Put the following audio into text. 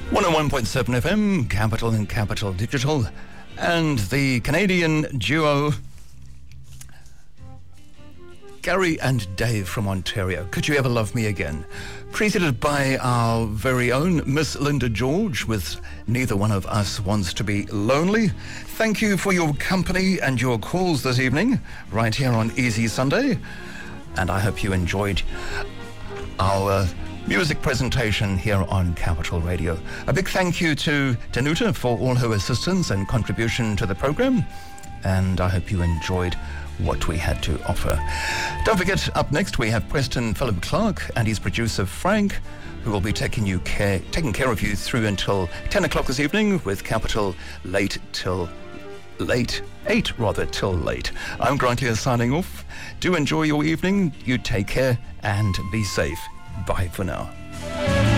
101.7 FM, Capital and Capital Digital, and the Canadian duo Gary and Dave from Ontario. Could You Ever Love Me Again? Preceded by our very own Miss Linda George with Neither One of Us Wants to Be Lonely. Thank you for your company and your calls this evening, right here on Easy Sunday. And I hope you enjoyed our music presentation here on Capital Radio. A big thank you to Danuta for all her assistance and contribution to the program, and I hope you enjoyed what we had to offer. Don't forget, up next we have Preston Philip Clark and his producer Frank, who will be taking care of you through until 10 o'clock this evening with Capital till late. I'm Grant Lear signing off. Do enjoy your evening, you take care and be safe. Bye for now.